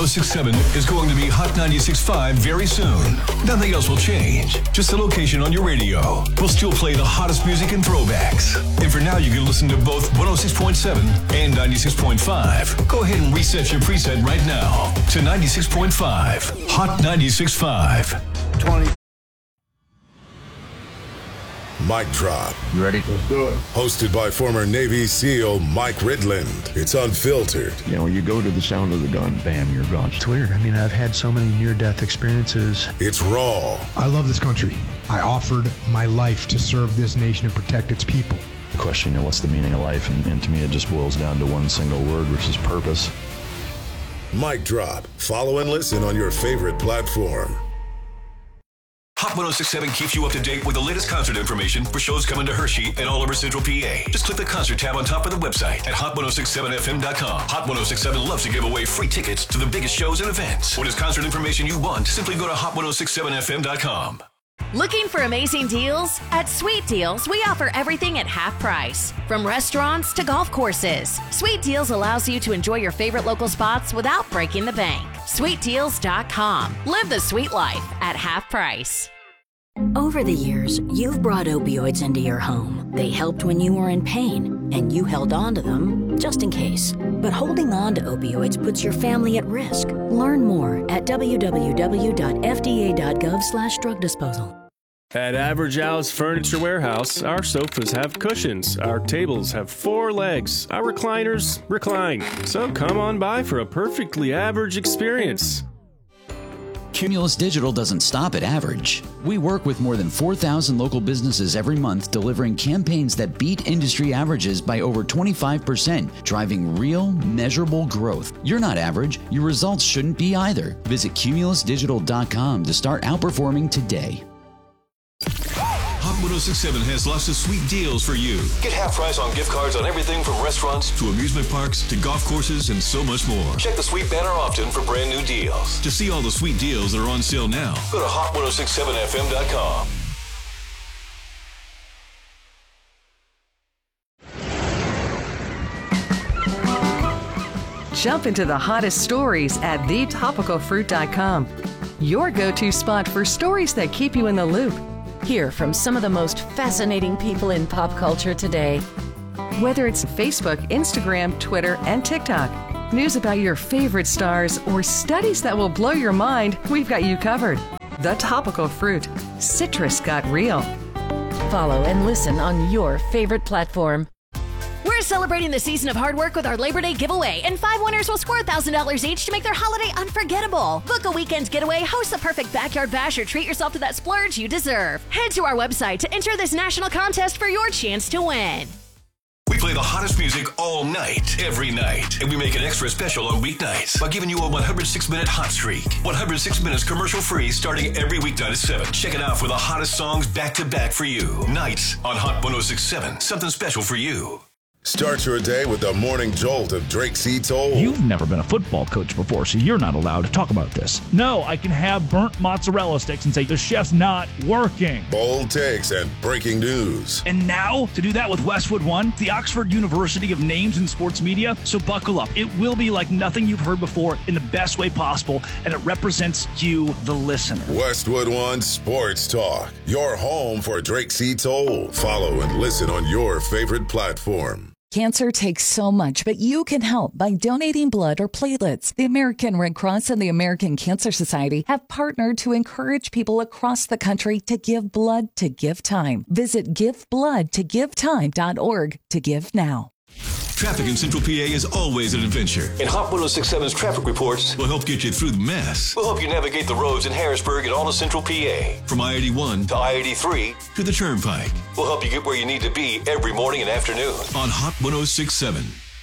1067 is going to be Hot 96.5 very soon. Nothing else will change. Just the location on your radio. We'll still play the hottest music and throwbacks. And for now, you can listen to both 106.7 and 96.5. Go ahead and reset your preset right now to 96.5. Hot 96.5. 20. Mic Drop. You ready? Let's do it. Hosted by former Navy SEAL Mike Ridland. It's unfiltered. You know, you go to the sound of the gun, bam, you're gone. It's weird. I mean, I've had so many near-death experiences. It's raw. I love this country. I offered my life to serve this nation and protect its people. The question, you know, what's the meaning of life? And to me, it just boils down to one single word, which is purpose. Mic Drop. Follow and listen on your favorite platform. Hot 106.7 keeps you up to date with the latest concert information for shows coming to Hershey and all over Central PA. Just click the concert tab on top of the website at hot1067fm.com. Hot 106.7 loves to give away free tickets to the biggest shows and events. What is concert information you want? Simply go to hot1067fm.com. Looking for amazing deals? At Sweet Deals, we offer everything at half price. From restaurants to golf courses, Sweet Deals allows you to enjoy your favorite local spots without breaking the bank. SweetDeals.com. Live the sweet life at half price. Over the years, you've brought opioids into your home. They helped when you were in pain, and you held on to them just in case. But holding on to opioids puts your family at risk. Learn more at www.fda.gov/drug disposal. At Average Al's Furniture Warehouse, our sofas have cushions, our tables have 4 legs, our recliners recline. So come on by for a perfectly average experience. Cumulus Digital doesn't stop at average. We work with more than 4,000 local businesses every month, delivering campaigns that beat industry averages by over 25%, driving real, measurable growth. You're not average. Your results shouldn't be either. Visit cumulusdigital.com to start outperforming today. Hot 106.7 has lots of sweet deals for you. Get half price on gift cards on everything from restaurants to amusement parks to golf courses and so much more. Check the sweet banner often for brand new deals. To see all the sweet deals that are on sale now, go to hot1067fm.com. Jump into the hottest stories at thetopicalfruit.com. Your go-to spot for stories that keep you in the loop. Hear from some of the most fascinating people in pop culture today. Whether it's Facebook, Instagram, Twitter, and TikTok, news about your favorite stars, or studies that will blow your mind, we've got you covered. The Topical Fruit. Citrus got real. Follow and listen on your favorite platform. We're celebrating the season of hard work with our Labor Day giveaway, and 5 winners will score $1,000 each to make their holiday unforgettable. Book a weekend getaway, host the perfect backyard bash, or treat yourself to that splurge you deserve. Head to our website to enter this national contest for your chance to win. We play the hottest music all night, every night, and we make it extra special on weeknights by giving you a 106-minute hot streak. 106 minutes commercial-free starting every weeknight at 7. Check it out for the hottest songs back-to-back for you. Nights on Hot 106.7. Something special for you. Start your day with the morning jolt of Drake C. Toll. You've never been a football coach before, so you're not allowed to talk about this. No, I can have burnt mozzarella sticks and say the chef's not working. Bold takes and breaking news. And now, to do that with Westwood One, the Oxford University of names in sports media, so buckle up. It will be like nothing you've heard before in the best way possible, and it represents you, the listener. Westwood One Sports Talk, your home for Drake C. Toll. Follow and listen on your favorite platform. Cancer takes so much, but you can help by donating blood or platelets. The American Red Cross and the American Cancer Society have partnered to encourage people across the country to give blood to give time. Visit givebloodtogivetime.org to give now. Traffic in Central PA is always an adventure. And Hot 106.7's traffic reports will help get you through the mess. We'll help you navigate the roads in Harrisburg and all of Central PA. From I-81 to I-83 to the Turnpike. We'll help you get where you need to be every morning and afternoon on Hot 106.7.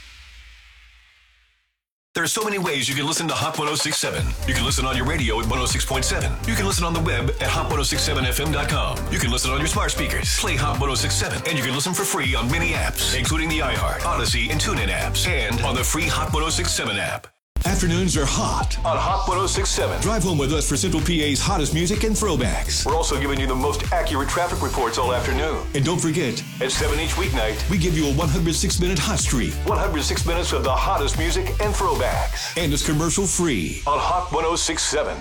There are so many ways you can listen to Hot 106.7. You can listen on your radio at 106.7. You can listen on the web at hot1067fm.com. You can listen on your smart speakers. Play Hot 106.7. And you can listen for free on many apps, including the iHeart, Odyssey, and TuneIn apps. And on the free Hot 106.7 app. Afternoons are hot on Hot 106.7. Drive home with us for Central PA's hottest music and throwbacks. We're also giving you the most accurate traffic reports all afternoon. And don't forget, at 7 each weeknight, we give you a 106-minute hot streak. 106 minutes of the hottest music and throwbacks. And it's commercial free on Hot 106.7.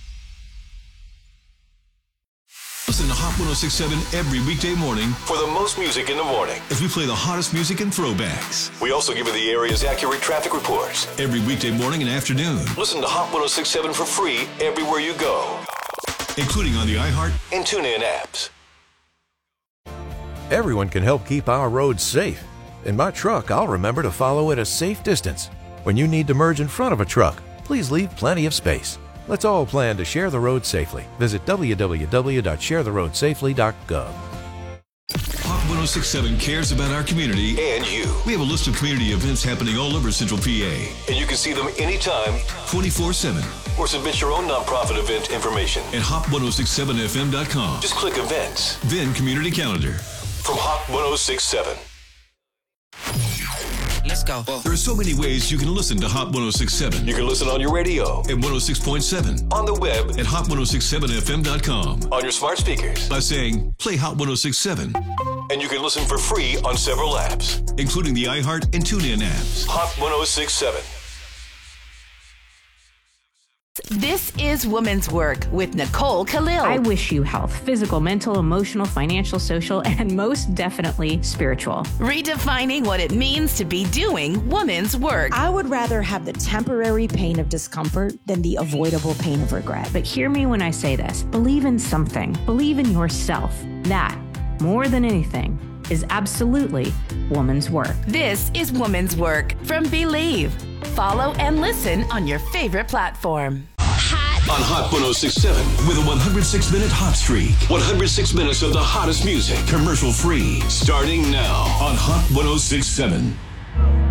Listen to Hot 106.7 every weekday morning for the most music in the morning as we play the hottest music and throwbacks. We also give you the area's accurate traffic reports every weekday morning and afternoon. Listen to Hot 106.7 for free everywhere you go, including on the iHeart and TuneIn apps. Everyone can help keep our roads safe. In my truck, I'll remember to follow at a safe distance. When you need to merge in front of a truck, please leave plenty of space. Let's all plan to share the road safely. Visit www.sharetheroadsafely.gov. Hot 106.7 cares about our community and you. We have a list of community events happening all over Central PA, and you can see them anytime, 24/7. Or submit your own nonprofit event information at hot1067fm.com. Just click events, then community calendar. From Hot 106.7. Let's go. There are so many ways you can listen to Hot 106.7. You can listen on your radio at 106.7, on the web at hot1067fm.com, on your smart speakers by saying, play Hot 106.7. And you can listen for free on several apps, including the iHeart and TuneIn apps. Hot 106.7. This is Women's Work with Nicole Khalil. I wish you health, physical, mental, emotional, financial, social, and most definitely spiritual. Redefining what it means to be doing women's work. I would rather have the temporary pain of discomfort than the avoidable pain of regret. But hear me when I say this. Believe in something. Believe in yourself. That, more than anything, is absolutely woman's work. This is Women's Work from Believe. Follow and listen on your favorite platform. On Hot 106.7 with a 106-minute hot streak. 106 minutes of the hottest music, commercial free, starting now on Hot 106.7.